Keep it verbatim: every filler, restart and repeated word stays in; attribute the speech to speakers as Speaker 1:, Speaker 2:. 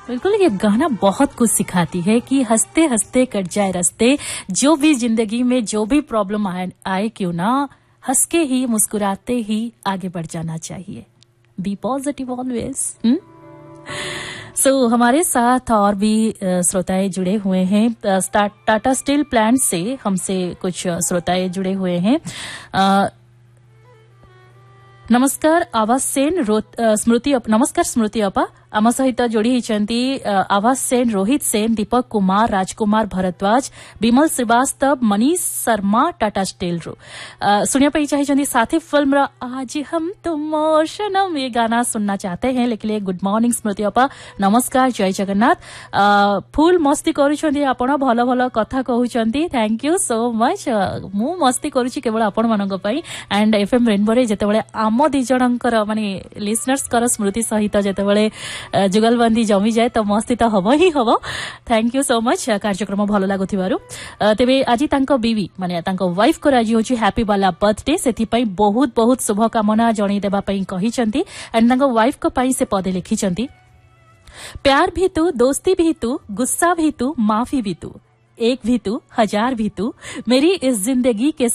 Speaker 1: बिल्कुल, ये गाना बहुत कुछ सिखाती है कि हंसते हंसते कट जाए रास्ते। जो भी जिंदगी में जो भी प्रॉब्लम आए, आए क्यों ना, हंस के ही मुस्कुराते ही आगे बढ़ जाना चाहिए। B positive always. सो so, हमारे साथ और भी श्रोताएं जुड़े हुए हैं। टाटा स्टील प्लांट से हमसे कुछ श्रोताएं जुड़े हुए हैं। आ, नमस्कार आवाज सेन स्मृति नमस्कार स्मृति अपा आम सहित जोड़ी होती आवाज सेन, रोहित सेन, दीपक कुमार, राजकुमार भरद्वाज, विमल श्रीवास्तव, मनीष शर्मा टाटा स्टील रू सुनिया चाहिए साथी फिल्म आज हम तुम मोशनम ये गाना सुनना चाहते हैं। लेकिन गुड मॉर्निंग स्मृति अपा, नमस्कार, जय जगन्नाथ। फुल मस्ती करुछंती आपण, भल भल कथा कहउछंती, थैंक यू सो मच। मु मस्ती करूची केवल आपण मानक पई। एंड एफएम रेनबो रे जेतेबेले आम दी जनकर माने लिसनर्स कर स्मृति सहित जेतेबेले जुगलबंदी जमी जाए तो मस्ती तो हम ही हम। थैंक यू सो मच कार्यक्रम भल लगुथिबारु। तेबे आज तांको बीवी माने तांको वाइफ को आज होची हैप्पी वाला बर्थडे, सेथि पई बहुत बहुत शुभकामना जणी देबा पई कहिसंती। एंड तांको वाइफ को पई से पदे लिखिसंती, प्यार भी तू, दोस्ती भी तू, गुस्सा भी तू, माफी भी तू, एक भी तू, हजार भी तू, मेरी इस जिंदगी के